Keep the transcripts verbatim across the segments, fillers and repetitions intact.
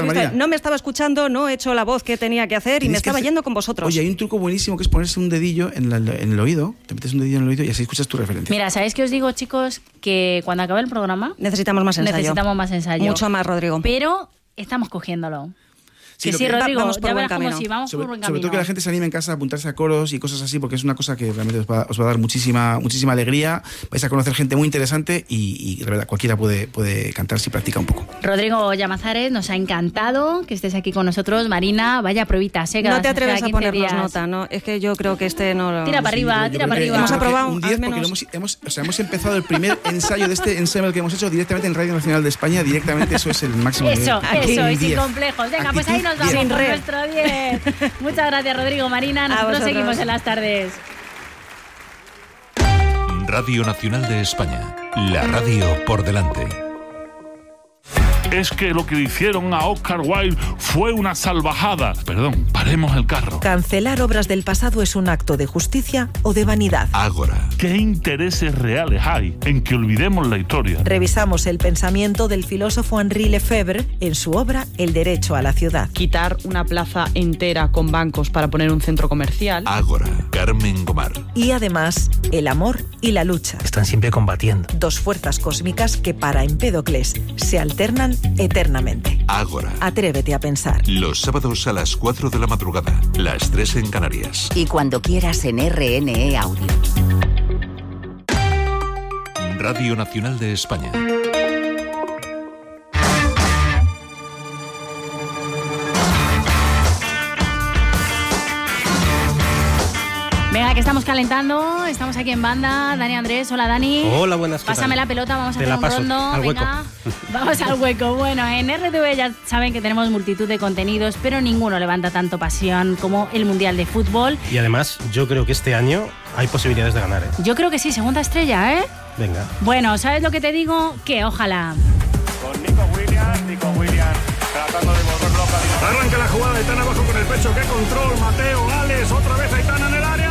entrevista. No me estaba escuchando, no he hecho la voz que tenía que hacer y me estaba hacer... yendo con vosotros. Oye, hay un truco buenísimo que es ponerse un dedillo en, la, en el oído, te metes un dedillo en el oído y así escuchas tu referencia. Mira, ¿sabéis qué os digo, chicos? Que cuando acabe el programa... Necesitamos más ensayo. Necesitamos más ensayo. Mucho más, Rodrigo. Pero estamos cogiéndolo. Sí, que sí, que Rodrigo, vamos por ya buen verás como camino. si vamos sobre, por buen sobre camino. todo que la gente se anime en casa a apuntarse a coros y cosas así, porque es una cosa que realmente os va, os va a dar muchísima muchísima alegría. Vais a conocer gente muy interesante y, y de verdad, cualquiera puede, puede cantar si practica un poco. Rodrigo Llamazares, nos ha encantado que estés aquí con nosotros. Marina, vaya pruebita seca. No te atreves a ponernos nota, ¿no? Es que yo creo que este no... Tira para sí, arriba, yo tira para arriba. Hemos aprobado un diez porque hemos, hemos, o sea, hemos empezado el primer ensayo de este ensayo que hemos hecho directamente en Radio Nacional de España. Directamente eso es el máximo. Eso, nivel. eso, y sin diez. complejos. Venga, Actitud pues ahí nos vamos diez. con nuestro diez. Muchas gracias, Rodrigo, Marina. Nosotros seguimos en las tardes. Radio Nacional de España. La radio por delante. Es que lo que le hicieron a Oscar Wilde fue una salvajada. Perdón, paremos el carro. ¿Cancelar obras del pasado es un acto de justicia o de vanidad? Ágora. ¿Qué intereses reales hay en que olvidemos la historia? Revisamos el pensamiento del filósofo Henri Lefebvre en su obra El derecho a la ciudad. Quitar una plaza entera con bancos para poner un centro comercial. Ágora. Carmen Gomar. Y además, el amor y la lucha. Están siempre combatiendo. Dos fuerzas cósmicas que para Empédocles se alternan eternamente. Ágora. Atrévete a pensar. Los sábados a las cuatro de la madrugada, las tres en Canarias. Y cuando quieras en R N E Audio. Radio Nacional de España. Venga, que estamos calentando, estamos aquí en banda. Dani Andrés, hola Dani. Hola, buenas. Pásame la pelota, vamos a Te hacer la un paso, rondo. al Venga, hueco. Vamos al hueco. Bueno, en R T V ya saben que tenemos multitud de contenidos, pero ninguno levanta tanto pasión como el Mundial de Fútbol. Y además, yo creo que este año hay posibilidades de ganar, ¿eh? Yo creo que sí, segunda estrella, ¿eh? Venga. Bueno, ¿sabes lo que te digo? Que ojalá. Con Nico Williams, Nico Williams tratando de volverlo a calificar. Arranca la jugada, Aitana abajo con el pecho, qué control, Mateo, Alex, otra vez Aitana en el área.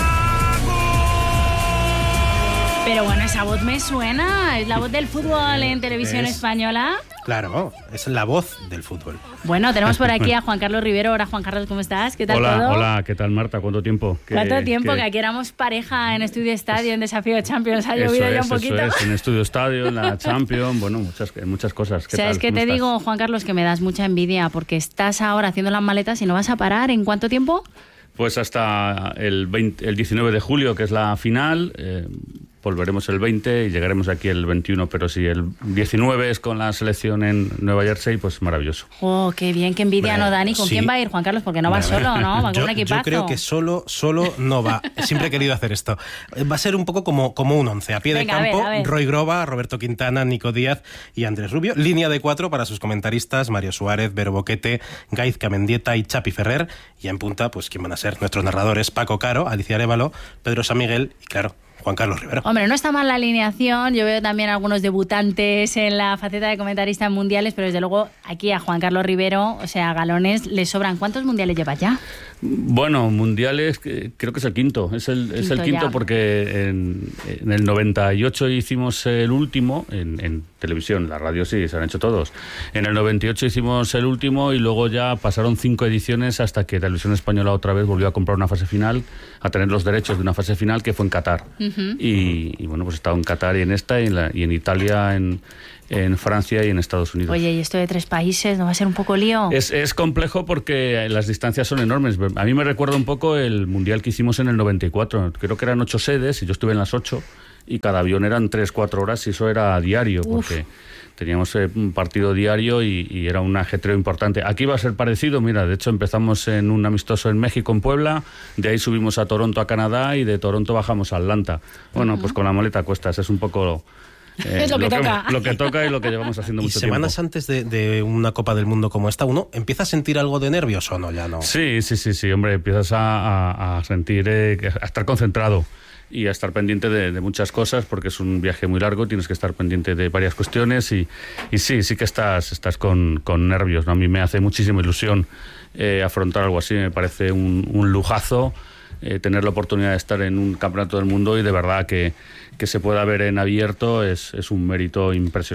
Pero bueno, esa voz me suena, es la voz del fútbol en televisión es, española. Claro, es la voz del fútbol. Bueno, tenemos por aquí a Juan Carlos Rivero. Hola Juan Carlos, ¿cómo estás? ¿Qué tal hola, todo? Hola, ¿qué tal Marta? ¿Cuánto tiempo? ¿Cuánto tiempo? Que, que aquí éramos pareja en Estudio Estadio, en Desafío Champions. Ha eso llovido es, ya un poquito. Eso es, en Estudio Estadio, en la Champions, bueno, muchas, muchas cosas. ¿Qué ¿Sabes tal? qué te estás? digo, Juan Carlos? Que me das mucha envidia porque estás ahora haciendo las maletas y no vas a parar. ¿En cuánto tiempo? Pues hasta el, veinte, el diecinueve de julio, que es la final. Eh, volveremos el veinte y llegaremos aquí el veintiuno, pero si el diecinueve es con la selección en Nueva Jersey, pues maravilloso. Oh, qué bien, qué envidia, Bueno, ¿no, Dani? ¿Con sí. quién va a ir, Juan Carlos? Porque no va Bueno, solo, ¿no? Va con yo, un equipazo. Yo creo que solo, solo no va. Siempre he querido hacer esto. Va a ser un poco como, como un once. A pie Venga, de campo, a ver, a ver. Roy Groba, Roberto Quintana, Nico Díaz y Andrés Rubio. Línea de cuatro para sus comentaristas, Mario Suárez, Vero Boquete, Gaizka Mendieta y Chapi Ferrer. Y en punta, pues, ¿quién van a ser? Nuestros narradores, Paco Caro, Alicia Arévalo, Pedro San Miguel y, claro, Juan Carlos Rivero. Hombre, no está mal la alineación. Yo veo también algunos debutantes en la faceta de comentarista en mundiales, pero desde luego aquí a Juan Carlos Rivero, o sea, galones le sobran. ¿Cuántos mundiales lleva ya? Bueno, mundiales, creo que es el quinto. Es el quinto, es el quinto porque en, en el noventa y ocho hicimos el último, en, en televisión, la radio sí, se han hecho todos. En el noventa y ocho hicimos el último y luego ya pasaron cinco ediciones hasta que Televisión Española otra vez volvió a comprar una fase final, a tener los derechos de una fase final que fue en Qatar. Uh-huh. y, y bueno, pues he estado en Qatar y en esta, y en, la, y en Italia, en... en Francia y en Estados Unidos. Oye, ¿y esto de tres países no va a ser un poco lío? Es, es complejo porque las distancias son enormes. A mí me recuerda un poco el mundial que hicimos en el noventa y cuatro. Creo que eran ocho sedes y yo estuve en las ocho y cada avión eran tres, cuatro horas y eso era diario. Uf. Porque teníamos un partido diario y, y era un ajetreo importante. Aquí va a ser parecido. Mira, de hecho empezamos en un amistoso en México, en Puebla, de ahí subimos a Toronto, a Canadá, y de Toronto bajamos a Atlanta. Bueno, uh-huh. pues con la maleta a cuestas, es un poco... Eh, es lo que lo toca. Que, lo que toca y lo que llevamos haciendo y mucho semanas tiempo. antes de, de una Copa del Mundo como esta, ¿uno empieza a sentir algo de nervios o no? Ya no. Sí, sí, sí, sí, hombre, empiezas a, a, a sentir, eh, a estar concentrado y a estar pendiente de, de muchas cosas porque es un viaje muy largo, tienes que estar pendiente de varias cuestiones y, y sí, sí que estás, estás con, con nervios, ¿no? A mí me hace muchísima ilusión eh, afrontar algo así, me parece un, un lujazo. Eh, tener la oportunidad de estar en un campeonato del mundo y de verdad que, que se pueda ver en abierto es, es un mérito impresionante.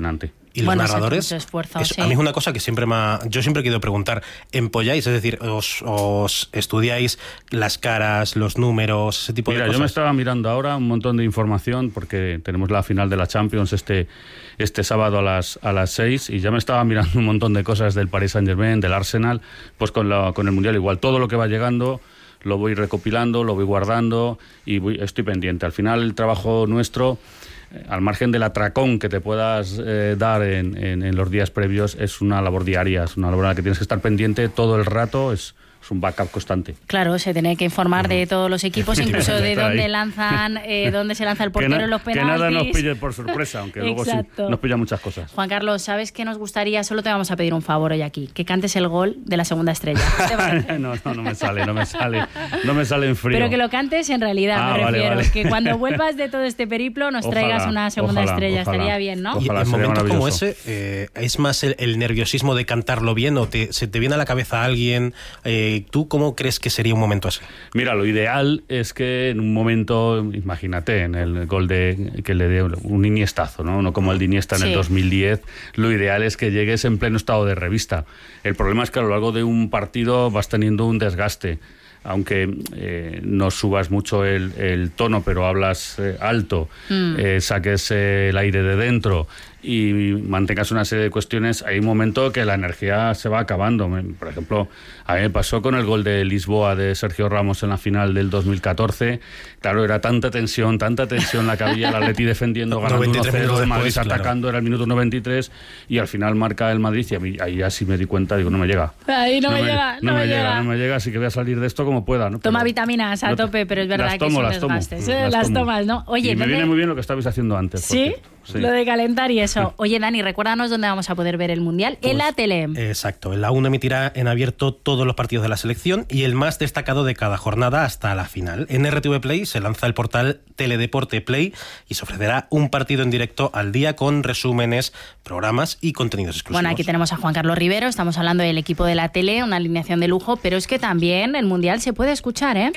Y los bueno, narradores, esfuerzo, es, sí. a mí es una cosa que siempre me ha, yo siempre he querido preguntar, ¿empolláis? Es decir, os, os estudiáis las caras, los números, ese tipo Mira, de cosas. Yo me estaba mirando ahora un montón de información porque tenemos la final de la Champions este, este sábado a las, a las seis y ya me estaba mirando un montón de cosas del Paris Saint-Germain, del Arsenal, pues con, la, con el Mundial igual. Todo lo que va llegando lo voy recopilando, lo voy guardando y voy, estoy pendiente. Al final el trabajo nuestro, al margen del atracón que te puedas eh, dar en, en, en los días previos, es una labor diaria, es una labor en la que tienes que estar pendiente todo el rato, es, es un backup constante. Claro, se tiene que informar uh-huh. de todos los equipos, incluso de dónde lanzan, eh, dónde se lanza el portero en los penaltis. Que nada nos pille por sorpresa, aunque luego sí nos pilla muchas cosas. Juan Carlos, ¿sabes qué nos gustaría? Solo te vamos a pedir un favor hoy aquí, que cantes el gol de la segunda estrella. no, no, no me sale, no me sale, no me sale en frío. Pero que lo cantes en realidad, ah, me refiero. Vale, vale. Que cuando vuelvas de todo este periplo nos ojalá, traigas una segunda ojalá, estrella, ojalá. estaría bien, ¿no? Y en momentos como ese, eh, ¿es más el, el nerviosismo de cantarlo bien o te, se te viene a la cabeza alguien? Eh, ¿Tú cómo crees que sería un momento así? Mira, lo ideal es que en un momento, imagínate, en el gol de que le dé un iniestazo, ¿no? No como el de Iniesta en sí. el dos mil diez, lo ideal es que llegues en pleno estado de revista. El problema es que a lo largo de un partido vas teniendo un desgaste. Aunque eh, no subas mucho el, el tono, pero hablas eh, alto, mm. eh, saques eh, el aire de dentro y mantengas una serie de cuestiones, hay un momento que la energía se va acabando. Por ejemplo, a mí me pasó con el gol de Lisboa de Sergio Ramos en la final del dos mil catorce. Claro, era tanta tensión, tanta tensión la que había, el Atleti defendiendo, ganando uno cero, el Madrid claro. atacando, era el minuto noventa y tres y al final marca el Madrid y a mí, ahí ya sí me di cuenta, digo, no me llega. Ahí no, no me, me llega, no, no me llega. llega. No me llega, así que voy a salir de esto como pueda, ¿no? Toma pero, vitaminas a tope, pero es verdad tomo, que son desgastes. Las, tomo, las tomo. tomas, ¿no? Oye, y me ¿dónde... viene muy bien lo que estabais haciendo antes. ¿Sí? Sí. Lo de calentar y eso. Oye, Dani, recuérdanos dónde vamos a poder ver el Mundial. Pues, en la tele. Exacto. En la uno emitirá en abierto todos los partidos de la selección y el más destacado de cada jornada hasta la final. En R T V Play se lanza el portal Teledeporte Play y se ofrecerá un partido en directo al día con resúmenes, programas y contenidos exclusivos. Bueno, aquí tenemos a Juan Carlos Rivero, estamos hablando del equipo de la tele, una alineación de lujo, pero es que también el Mundial se puede escuchar, ¿eh?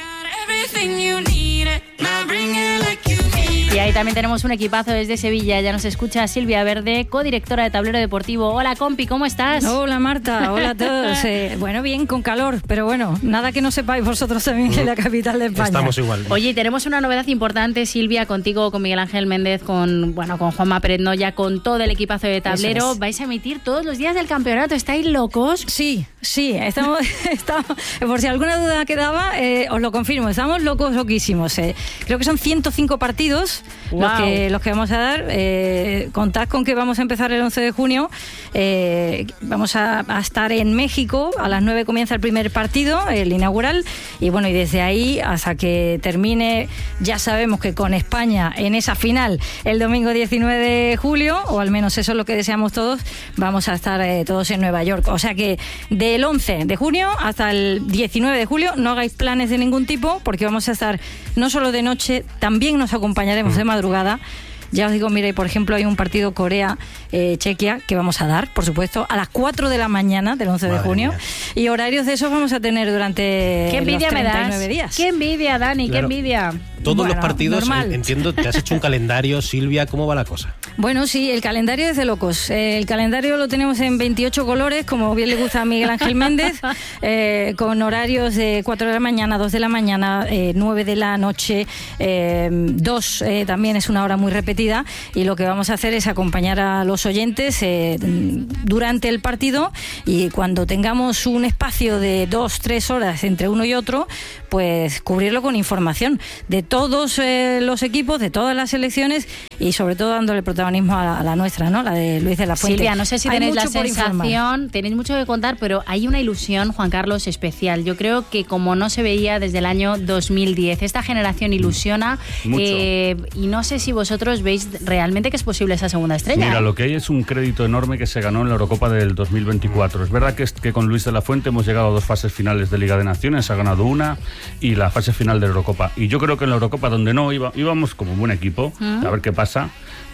Y ahí también tenemos un equipazo desde Sevilla. Ya nos escucha Silvia Verde, codirectora de Tablero Deportivo. Hola, compi, ¿cómo estás? Hola, Marta. Hola a todos. Eh, bueno, bien, con calor, pero bueno, nada que no sepáis vosotros también en la capital de España. Estamos igual. Oye, tenemos una novedad importante, Silvia, contigo, con Miguel Ángel Méndez, con bueno, con Juanma Pérez Noya, con todo el equipazo de Tablero. Es. Vais a emitir todos los días del campeonato. ¿Estáis locos? Sí, sí. Estamos, estamos por si alguna duda quedaba, eh, os lo confirmo. Estamos locos, loquísimos. Eh. Creo que son ciento cinco partidos. Wow. Los, que, los que vamos a dar. Eh, contad con que vamos a empezar el once de junio. Eh, vamos a, a estar en México. A las nueve comienza el primer partido, el inaugural. Y bueno, y desde ahí hasta que termine, ya sabemos que con España en esa final el domingo diecinueve de julio, o al menos eso es lo que deseamos todos, vamos a estar eh, todos en Nueva York. O sea que del once de junio hasta el diecinueve de julio no hagáis planes de ningún tipo, porque vamos a estar no solo de noche, también nos acompañaremos de madrugada. Ya os digo, mire, por ejemplo, hay un partido Corea-Chequia eh, que vamos a dar, por supuesto, a las cuatro de la mañana del once de junio. Mía. Y horarios de esos vamos a tener durante ¿Qué envidia los treinta y nueve me das? días. ¡Qué envidia, Dani! Claro. ¡Qué envidia! Todos bueno, los partidos, normal. Entiendo, te has hecho un calendario, Silvia, ¿cómo va la cosa? Bueno, sí, el calendario es de locos. El calendario lo tenemos en veintiocho colores, como bien le gusta a Miguel Ángel Méndez, eh, con horarios de cuatro de la mañana, dos de la mañana, eh, nueve de la noche, eh, dos eh, también es una hora muy repetida, y lo que vamos a hacer es acompañar a los oyentes eh, durante el partido, y cuando tengamos un espacio de dos, tres horas entre uno y otro, pues cubrirlo con información de todos eh, los equipos, de todas las selecciones, y sobre todo dándole protagonismo a la, a la nuestra, ¿no? La de Luis de la Fuente. Silvia, no sé si hay tenéis la sensación, informar. Tenéis mucho que contar, pero hay una ilusión, Juan Carlos, especial. Yo creo que como no se veía desde el año dos mil diez, esta generación ilusiona eh, y no sé si vosotros veis realmente que es posible esa segunda estrella. Mira, lo que hay es un crédito enorme que se ganó en la Eurocopa del dos mil veinticuatro. Es verdad que, es, que con Luis de la Fuente hemos llegado a dos fases finales de Liga de Naciones, ha ganado una y la fase final de la Eurocopa. Y yo creo que en la Eurocopa, donde no iba, íbamos como un buen equipo, ¿Mm? a ver qué pasa,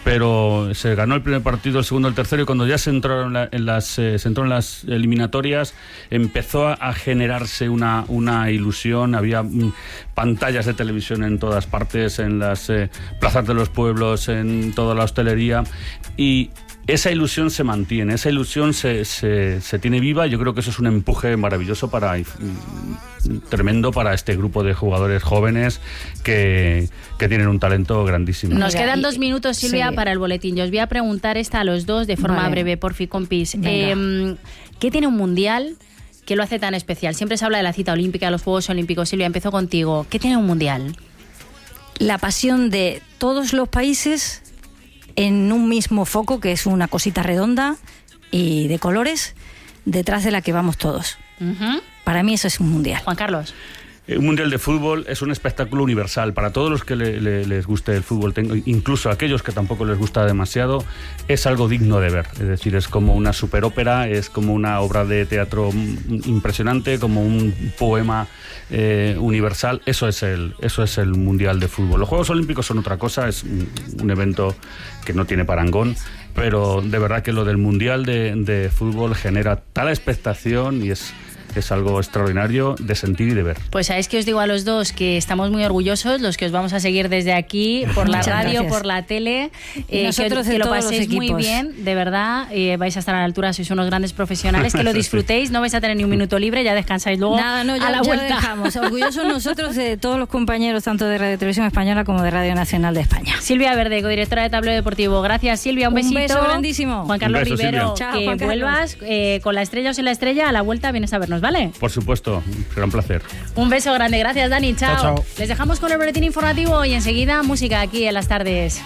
pero se ganó el primer partido, el segundo, el tercero, y cuando ya se entró en, la, en las eh, se entró en las eliminatorias empezó a, a generarse una, una ilusión. Había mm, pantallas de televisión en todas partes, en las eh, plazas de los pueblos, en toda la hostelería, y esa ilusión se mantiene, esa ilusión se, se, se tiene viva. Yo creo que eso es un empuje maravilloso para tremendo para este grupo de jugadores jóvenes que, que tienen un talento grandísimo. Nos quedan dos minutos, Silvia, sí. para el boletín. Yo os voy a preguntar esta a los dos de forma vale. breve, porfi, compis. Eh, ¿Qué tiene un mundial que lo hace tan especial? Siempre se habla de la cita olímpica, de los Juegos Olímpicos. Silvia, empezó contigo. ¿Qué tiene un mundial? La pasión de todos los países en un mismo foco, que es una cosita redonda y de colores, detrás de la que vamos todos. Uh-huh. Para mí eso es un mundial. Juan Carlos. Un mundial de fútbol es un espectáculo universal para todos los que le, le, les guste el fútbol, incluso a aquellos que tampoco les gusta demasiado. Es algo digno de ver, es decir, es como una superópera, es como una obra de teatro impresionante, como un poema eh, universal. Eso es el eso es el mundial de fútbol. Los Juegos Olímpicos son otra cosa, es un, un evento que no tiene parangón, pero de verdad que lo del mundial de, de fútbol genera tal expectación y es es algo extraordinario de sentir y de ver. Pues sabéis que os digo a los dos que estamos muy orgullosos, los que os vamos a seguir desde aquí, por la radio, gracias. por la tele, eh, nosotros que, que lo paséis muy bien, de verdad, eh, vais a estar a la altura, sois unos grandes profesionales, que lo disfrutéis, no vais a tener ni un minuto libre, ya descansáis luego. Nada, no, ya, a la ya vuelta. dejamos. Orgullosos nosotros de todos los compañeros, tanto de Radio Televisión Española como de Radio Nacional de España. Silvia Verde, codirectora de Tablero Deportivo. Gracias, Silvia, un, un besito. Un beso grandísimo. Juan Carlos beso, Rivero, Silvia. que Chao, Juan vuelvas eh, con la estrella o sin la estrella, a la vuelta vienes a vernos, ¿vale? Por supuesto. Será un placer. Un beso grande, gracias Dani, chao. Chao, chao. Les dejamos con el boletín informativo y enseguida música aquí en las tardes.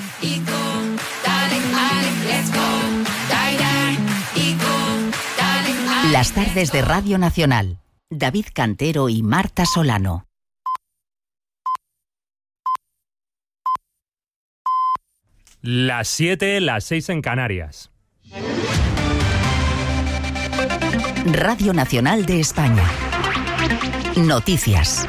Las tardes de Radio Nacional. David Cantero y Marta Solano. Las siete, las seis en Canarias. Radio Nacional de España. Noticias.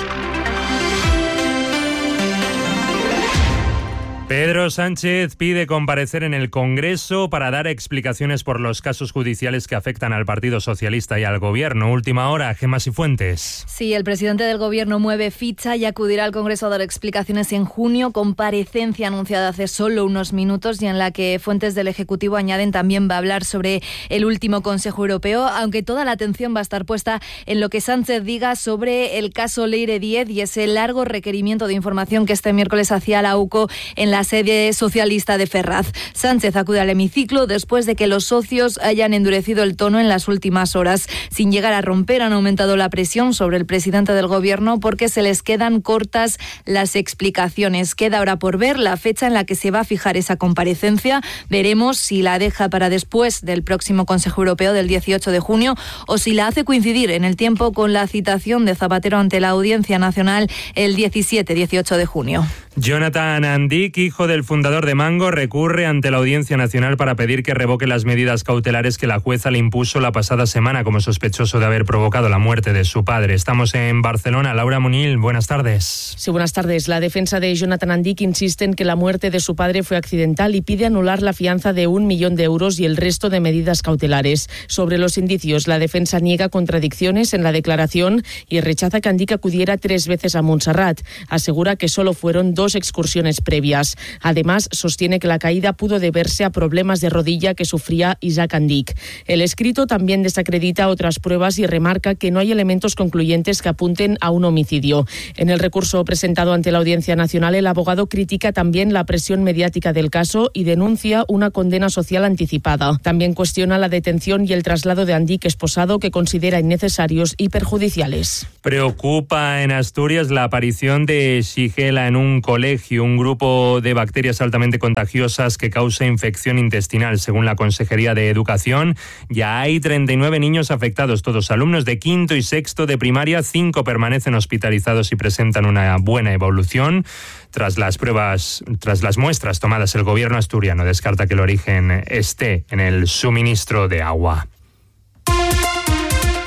Pedro Sánchez pide comparecer en el Congreso para dar explicaciones por los casos judiciales que afectan al Partido Socialista y al Gobierno. Última hora, Gemma Cifuentes. Sí, el presidente del Gobierno mueve ficha y acudirá al Congreso a dar explicaciones en junio. Comparecencia anunciada hace solo unos minutos y en la que fuentes del Ejecutivo añaden también va a hablar sobre el último Consejo Europeo, aunque toda la atención va a estar puesta en lo que Sánchez diga sobre el caso Leire Díez y ese largo requerimiento de información que este miércoles hacía la U C O en la sede socialista de Ferraz. Sánchez acude al hemiciclo después de que los socios hayan endurecido el tono en las últimas horas. Sin llegar a romper, han aumentado la presión sobre el presidente del Gobierno porque se les quedan cortas las explicaciones. Queda ahora por ver la fecha en la que se va a fijar esa comparecencia. Veremos si la deja para después del próximo Consejo Europeo del dieciocho de junio o si la hace coincidir en el tiempo con la citación de Zapatero ante la Audiencia Nacional el diecisiete dieciocho de junio. Jonathan Andic, hijo del fundador de Mango, recurre ante la Audiencia Nacional para pedir que revoque las medidas cautelares que la jueza le impuso la pasada semana como sospechoso de haber provocado la muerte de su padre. Estamos en Barcelona. Laura Munil, buenas tardes. Sí, buenas tardes. La defensa de Jonathan Andic insiste en que la muerte de su padre fue accidental y pide anular la fianza de un millón de euros y el resto de medidas cautelares. Sobre los indicios, la defensa niega contradicciones en la declaración y rechaza que Andic acudiera tres veces a Montserrat. Asegura que solo fueron dos excursiones previas. Además, sostiene que la caída pudo deberse a problemas de rodilla que sufría Isaac Andic. El escrito también desacredita otras pruebas y remarca que no hay elementos concluyentes que apunten a un homicidio. En el recurso presentado ante la Audiencia Nacional, el abogado critica también la presión mediática del caso y denuncia una condena social anticipada. También cuestiona la detención y el traslado de Andic esposado, que considera innecesarios y perjudiciales. Preocupa en Asturias la aparición de Shigella en un colegio, un grupo de bacterias altamente contagiosas que causa infección intestinal. Según la Consejería de Educación, ya hay treinta y nueve niños afectados, todos alumnos de quinto y sexto de primaria. Cinco permanecen hospitalizados y presentan una buena evolución. Tras las pruebas, tras las muestras tomadas, el gobierno asturiano descarta que el origen esté en el suministro de agua.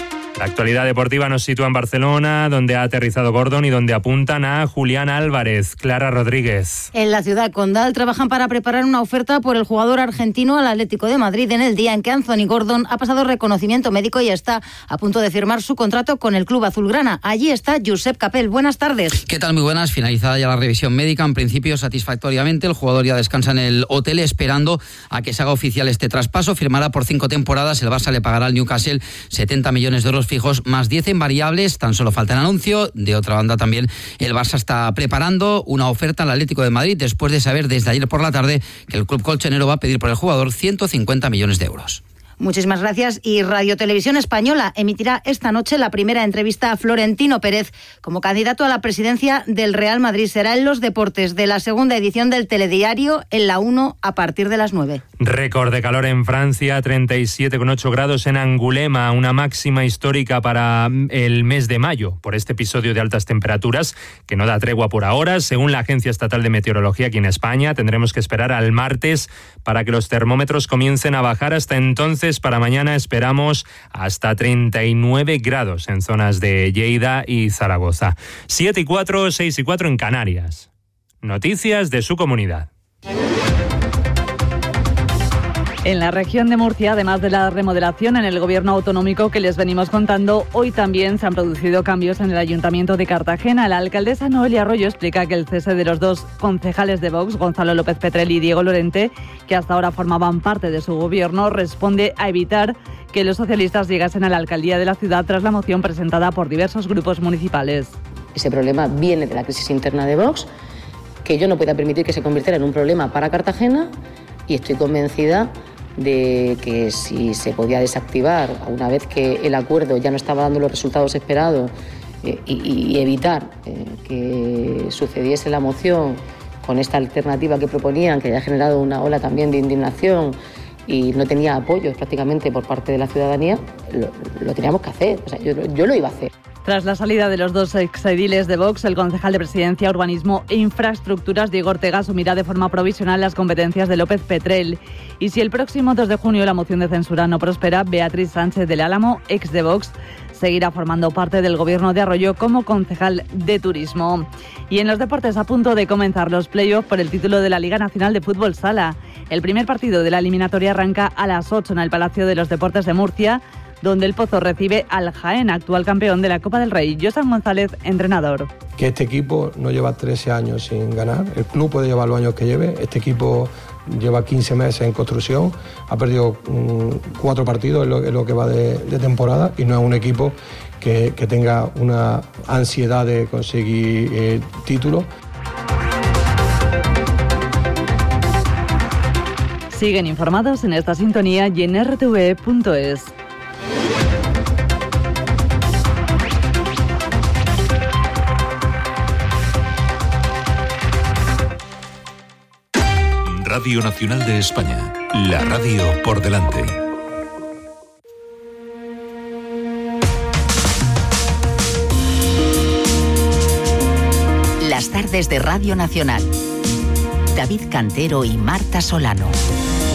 La actualidad deportiva nos sitúa en Barcelona, donde ha aterrizado Gordon y donde apuntan a Julián Álvarez. Clara Rodríguez. En la ciudad condal trabajan para preparar una oferta por el jugador argentino al Atlético de Madrid en el día en que Anthony Gordon ha pasado reconocimiento médico y está a punto de firmar su contrato con el club azulgrana. Allí está Josep Capel. Buenas tardes. ¿Qué tal? Muy buenas. Finalizada ya la revisión médica, en principio satisfactoriamente. El jugador ya descansa en el hotel esperando a que se haga oficial este traspaso. Firmará por cinco temporadas. El Barça le pagará al Newcastle setenta millones de euros fijos más diez en variables. Tan solo falta el anuncio. De otra banda también el Barça está preparando una oferta al Atlético de Madrid después de saber desde ayer por la tarde que el club colchonero va a pedir por el jugador ciento cincuenta millones de euros. Muchísimas gracias. Y Radio Televisión Española emitirá esta noche la primera entrevista a Florentino Pérez como candidato a la presidencia del Real Madrid. Será en Los Deportes de la segunda edición del Telediario en la uno a partir de las nueve. Récord de calor en Francia, treinta y siete coma ocho grados en Angulema, una máxima histórica para el mes de mayo por este episodio de altas temperaturas que no da tregua por ahora. Según la Agencia Estatal de Meteorología aquí en España, tendremos que esperar al martes para que los termómetros comiencen a bajar. Hasta entonces, para mañana esperamos hasta treinta y nueve grados en zonas de Lleida y Zaragoza. siete y cuatro, seis y cuatro en Canarias. Noticias de su comunidad. En la región de Murcia, además de la remodelación en el gobierno autonómico que les venimos contando, hoy también se han producido cambios en el Ayuntamiento de Cartagena. La alcaldesa Noelia Arroyo explica que el cese de los dos concejales de Vox, Gonzalo López Petrel y Diego Lorente, que hasta ahora formaban parte de su gobierno, responde a evitar que los socialistas llegasen a la alcaldía de la ciudad tras la moción presentada por diversos grupos municipales. Ese problema viene de la crisis interna de Vox, que yo no pueda permitir que se convirtiera en un problema para Cartagena, y estoy convencida de que si se podía desactivar una vez que el acuerdo ya no estaba dando los resultados esperados eh, y, y evitar eh, que sucediese la moción con esta alternativa que proponían, que haya generado una ola también de indignación y no tenía apoyo prácticamente por parte de la ciudadanía, lo, lo teníamos que hacer. O sea, yo, yo lo iba a hacer. Tras la salida de los dos exediles de Vox, el concejal de Presidencia, Urbanismo e Infraestructuras, Diego Ortega, asumirá de forma provisional las competencias de López Petrel. Y si el próximo dos de junio la moción de censura no prospera, Beatriz Sánchez del Álamo, ex de Vox, seguirá formando parte del gobierno de Arroyo como concejal de Turismo. Y en los deportes, a punto de comenzar los playoffs por el título de la Liga Nacional de Fútbol Sala. El primer partido de la eliminatoria arranca a las ocho en el Palacio de los Deportes de Murcia, donde el Pozo recibe al Jaén, actual campeón de la Copa del Rey. Josan González, entrenador. Que este equipo no lleva trece años sin ganar. El club puede llevar los años que lleve. Este equipo lleva quince meses en construcción. Ha perdido um, cuatro partidos en lo, en lo que va de, de temporada y no es un equipo que, que tenga una ansiedad de conseguir eh, títulos. Siguen informados en esta sintonía y en r t v punto es. Radio Nacional de España, la radio por delante. Las tardes de Radio Nacional. David Cantero y Marta Solano.